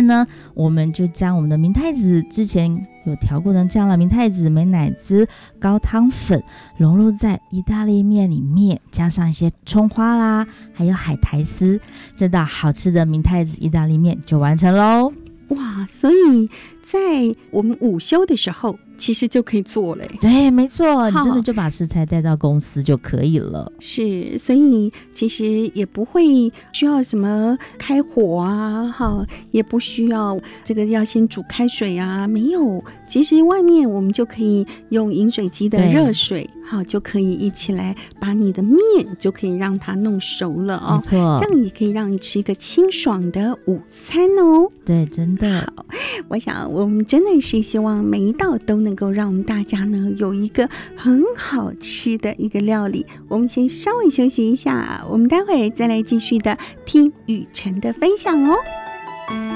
呢，我们就将我们的明太子之前有调过的酱料明太子、美乃滋、高汤粉融入在意大利面里面，加上一些葱花啦，还有海苔丝，这道好吃的明太子意大利面就完成咯。 哇，所以在我们午休的时候其实就可以做了。 对，没错，你真的就把食材带到公司就可以了。 是，所以其实也不会需要什么开火啊，也不需要这个要先煮开水啊，没有。其实外面我们就可以用饮水机的热水，就可以一起来把你的面就可以让它弄熟了哦。 没错， 这样也可以让你吃一个清爽的午餐哦。 对，真的。 好，我想我们真的是希望每一道都能够让我们大家呢有一个很好吃的一个料理。我们先稍微休息一下，我们待会再来继续的听雨辰的分享哦。